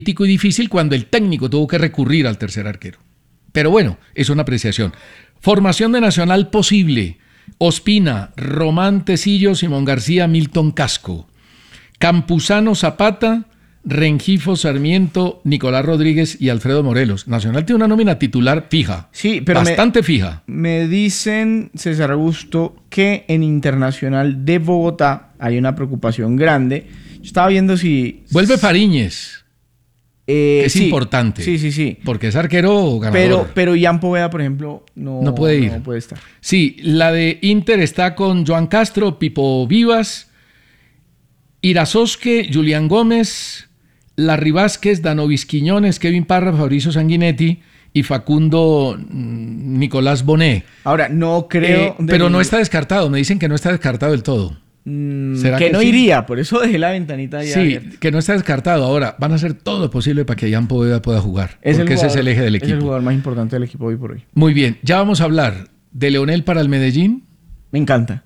y difícil cuando el técnico tuvo que recurrir al tercer arquero. Pero bueno, es una apreciación. Formación de Nacional posible: Ospina, Román Tecillo, Simón García, Milton Casco, Campuzano, Zapata, Rengifo, Sarmiento, Nicolás Rodríguez y Alfredo Morelos. Nacional tiene una nómina titular fija. Sí, pero bastante fija. Me dicen, César Augusto, que en Internacional de Bogotá hay una preocupación grande. Yo estaba viendo si... Vuelve Fariñez. Es sí, importante. Sí. Porque es arquero ganador. Pero Ian Poveda, por ejemplo, no puede ir. No puede estar. Sí, la de Inter está con Joan Castro, Pipo Vivas, Irazoske, Julián Gómez, Larry Vázquez, Danovis Quiñones, Kevin Parra, Fabricio Sanguinetti y Facundo Nicolás Bonet. Ahora, no creo... pero no está descartado. Me dicen que no está descartado del todo. ¿Será que no sí? Iría, por eso dejé la ventanita ya abierta. Sí, que no está descartado. Ahora, van a hacer todo lo posible para que Ian Poveda pueda jugar. Porque ese es el eje del equipo. Es el jugador más importante del equipo hoy por hoy. Muy bien, ya vamos a hablar de Leonel para el Medellín. Me encanta.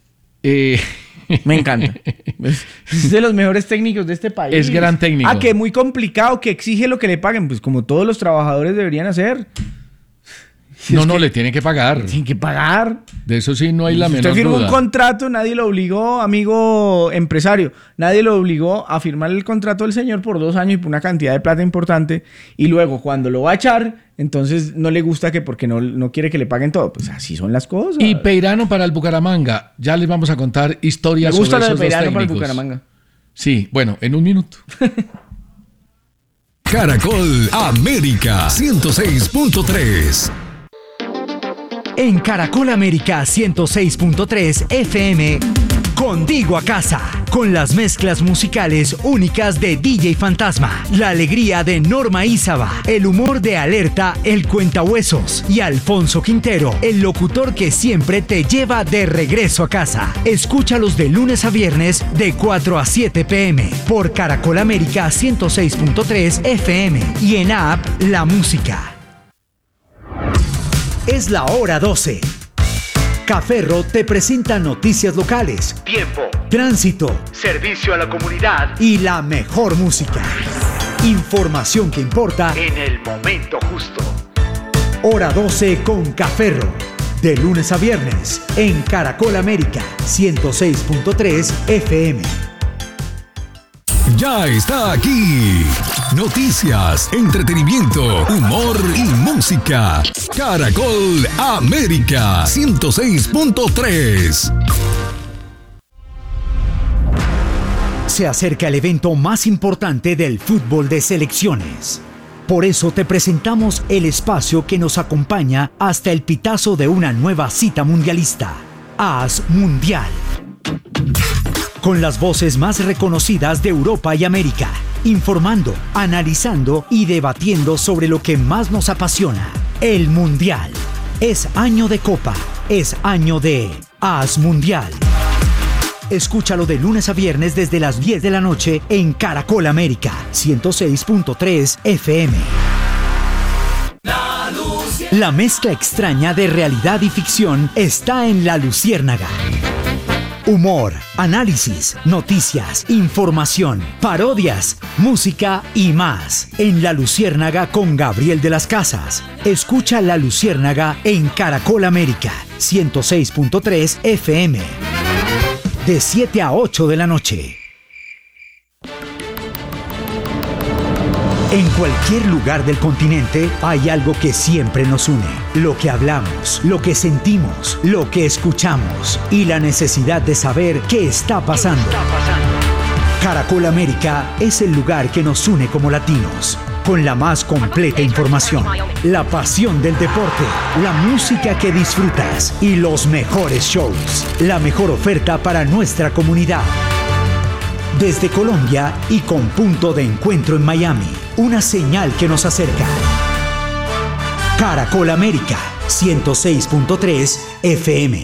Me encanta. Es de los mejores técnicos de este país. Es gran técnico. Que muy complicado, que exige lo que le paguen. Pues como todos los trabajadores deberían hacer. No, le tienen que pagar. Tienen que pagar. De eso sí no hay la menor duda. Usted firmó un contrato, nadie lo obligó, amigo empresario, nadie lo obligó a firmar el contrato del señor por 2 años y por una cantidad de plata importante. Y luego, cuando lo va a echar, entonces no le gusta que porque no quiere que le paguen todo. Pues así son las cosas. Y Peirano para el Bucaramanga. Ya les vamos a contar historias sobre esos dos técnicos. Me gusta lo de Peirano para el Bucaramanga. Sí, bueno, en un minuto. Caracol América 106.3. En Caracol América 106.3 FM, contigo a casa, con las mezclas musicales únicas de DJ Fantasma, la alegría de Norma Ízaba, el humor de Alerta, el Cuentahuesos y Alfonso Quintero, el locutor que siempre te lleva de regreso a casa. Escúchalos de lunes a viernes de 4 a 7 p.m. por Caracol América 106.3 FM y en app La Música. Es la hora 12. Caferro te presenta noticias locales, tiempo, tránsito, servicio a la comunidad y la mejor música. Información que importa en el momento justo. Hora 12 con Caferro. De lunes a viernes en Caracol América 106.3 FM. Ya está aquí. Noticias, entretenimiento, humor y música. Caracol América 106.3. Se acerca el evento más importante del fútbol de selecciones. Por eso te presentamos el espacio que nos acompaña hasta el pitazo de una nueva cita mundialista. AS Mundial. Con las voces más reconocidas de Europa y América, informando, analizando y debatiendo sobre lo que más nos apasiona, el Mundial. Es año de Copa, es año de AS Mundial. Escúchalo de lunes a viernes desde las 10 de la noche en Caracol América 106.3 FM. La mezcla extraña de realidad y ficción está en La Luciérnaga. Humor, análisis, noticias, información, parodias, música y más. En La Luciérnaga con Gabriel de las Casas. Escucha La Luciérnaga en Caracol América 106.3 FM. De 7 a 8 de la noche. En cualquier lugar del continente hay algo que siempre nos une. Lo que hablamos, lo que sentimos, lo que escuchamos y la necesidad de saber qué está pasando. Caracol América es el lugar que nos une como latinos, con la más completa información, la pasión del deporte, la música que disfrutas y los mejores shows, la mejor oferta para nuestra comunidad. Desde Colombia y con punto de encuentro en Miami, una señal que nos acerca. Caracol América 106.3 FM.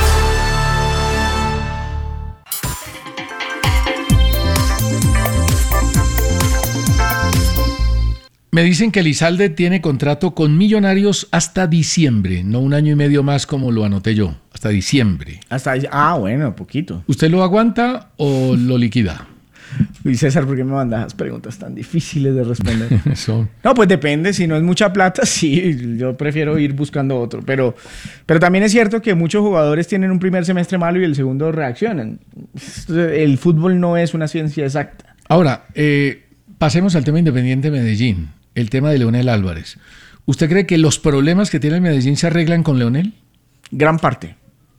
Me dicen que Elizalde tiene contrato con Millonarios hasta diciembre, no 1 año y medio más como lo anoté yo, hasta diciembre. Bueno, poquito. ¿Usted lo aguanta o lo liquida? Uy, César, ¿por qué me mandas preguntas tan difíciles de responder? Son. No, pues depende. Si no es mucha plata, sí. Yo prefiero ir buscando otro. Pero también es cierto que muchos jugadores tienen un primer semestre malo y el segundo reaccionan. El fútbol no es una ciencia exacta. Ahora, pasemos al tema Independiente Medellín, el tema de Leonel Álvarez. ¿Usted cree que los problemas que tiene el Medellín se arreglan con Leonel? Gran parte.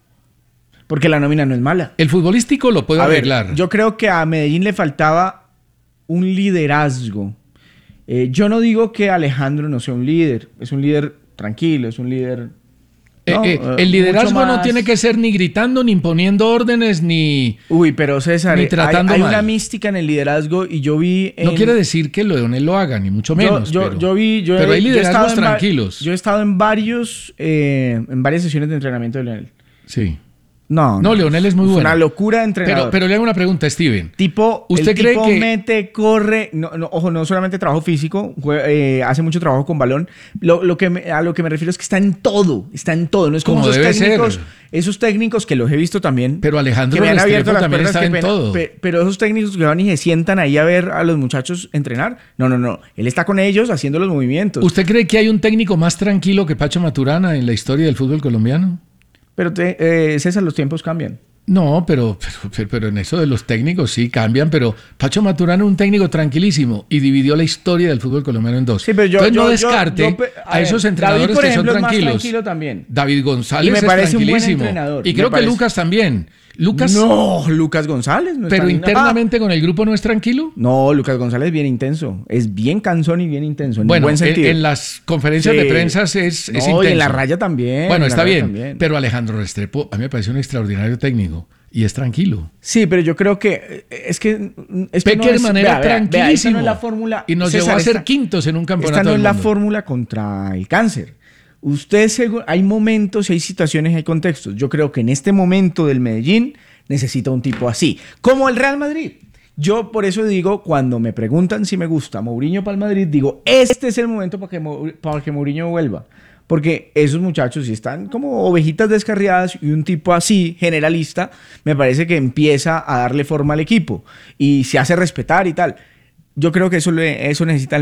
Porque la nómina no es mala. El futbolístico lo puede arreglar. Yo creo que a Medellín le faltaba un liderazgo. Yo no digo que Alejandro no sea un líder. Es un líder tranquilo, es un líder... el liderazgo no tiene que ser ni gritando, ni imponiendo órdenes, ni... Uy, pero César, ni tratando hay mal. una mística en el liderazgo y yo vi... No quiere decir que Leonel lo haga, ni mucho menos. Pero hay liderazgos tranquilos. Yo he estado en varias sesiones de entrenamiento de Leonel. Sí. No, Leonel es muy bueno. Una locura de entrenador. Pero le hago una pregunta, Steven. ¿Usted cree que mete, corre? Ojo, no solamente trabajo físico, hace mucho trabajo con balón. A lo que me refiero es que está en todo. No es como esos técnicos que los he visto también. Pero Alejandro Restrepo también está en todo. Pero esos técnicos que van y se sientan ahí a ver a los muchachos entrenar. No. Él está con ellos haciendo los movimientos. ¿Usted cree que hay un técnico más tranquilo que Pacho Maturana en la historia del fútbol colombiano? Pero César, los tiempos cambian. No, pero en eso de los técnicos sí cambian, pero Pacho Maturana es un técnico tranquilísimo y dividió la historia del fútbol colombiano en dos. Sí, pero entonces no descarte a esos entrenadores David, por ejemplo, que son tranquilos. Es más tranquilo también. David González y me es parece tranquilísimo. Un buen entrenador. Y creo que Lucas también. Lucas González no pero internamente con el grupo no es tranquilo. No, Lucas González es bien intenso. Es bien cansón y bien intenso. En buen sentido. En las conferencias de prensa es intenso. Y en la raya también. Bueno, está bien. También. Pero Alejandro Restrepo a mí me parece un extraordinario técnico. Y es tranquilo. Sí, pero yo creo que es que... Peckerman era tranquilísimo. No es la fórmula. Y nos llevó a ser quintos en un campeonato Esta no del es la mundo. fórmula contra el cáncer. Hay momentos, hay situaciones, hay contextos. Yo creo que en este momento del Medellín necesita un tipo así. Como el Real Madrid. Yo por eso digo, cuando me preguntan si me gusta Mourinho para el Madrid, digo, este es el momento para que Mourinho vuelva. Porque esos muchachos, si están como ovejitas descarriadas y un tipo así, generalista, me parece que empieza a darle forma al equipo y se hace respetar y tal. Yo creo que eso necesita